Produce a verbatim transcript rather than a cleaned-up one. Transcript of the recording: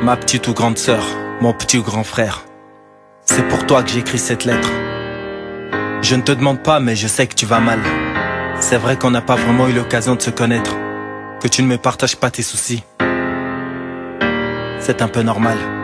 Ma petite ou grande sœur, mon petit ou grand frère, c'est pour toi que j'écris cette lettre. Je ne te demande pas, mais je sais que tu vas mal. C'est vrai qu'on n'a pas vraiment eu l'occasion de se connaître, que tu ne me partages pas tes soucis. C'est un peu normal.